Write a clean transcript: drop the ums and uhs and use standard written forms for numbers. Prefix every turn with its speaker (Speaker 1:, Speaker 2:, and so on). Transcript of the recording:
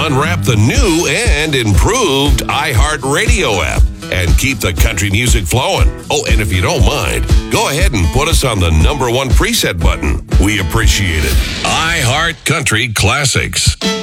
Speaker 1: unwrap the new and improved iHeartRadio app and keep the country music flowing. Oh, and if you don't mind, go ahead and put us on the #1 preset button. We appreciate it. iHeart Country Classics.